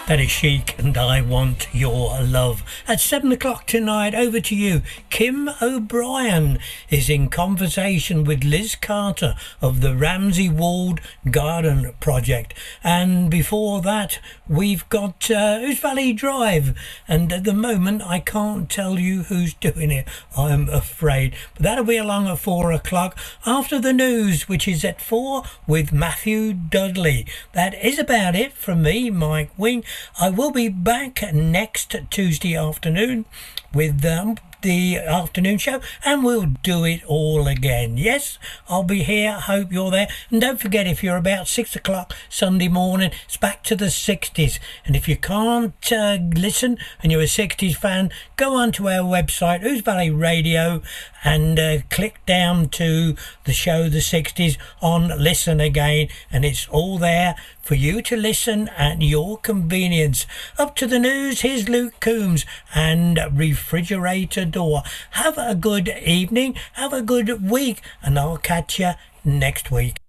That is Chic and I Want Your Love. At 7 o'clock tonight, over to you. Kim O'Brien is in conversation with Liz Carter of the Ramsay Ward Garden Project. And before that, we've got Ouse Valley Drive. And at the moment, I can't tell you who's doing it, I'm afraid. But that'll be along at 4 o'clock after the news, which is at 4 with Matthew Dudley. That is about it from me, Mike Wing. I will be back next Tuesday afternoon with the afternoon show, and we'll do it all again. Yes, I'll be here. Hope you're there. And don't forget, if you're about 6 o'clock Sunday morning, it's back to the 60s. And if you can't listen and you're a 60s fan, go on to our website, Ouse Valley Radio, and click down to the show The 60s on Listen Again, and it's all there for you to listen at your convenience. Up to the news, here's Luke Coombs and Refrigerator Door. Have a good evening, have a good week, and I'll catch you next week.